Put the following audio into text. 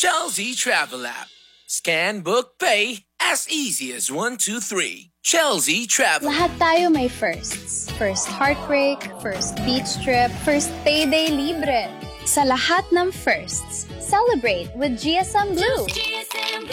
Chelsea Travel App. Scan, book, pay as easy as 1, 2, 3. Chelsea Travel. Lahat tayo may firsts. First heartbreak, first beach trip, first payday libre. Sa lahat ng firsts, celebrate with GSM Blue.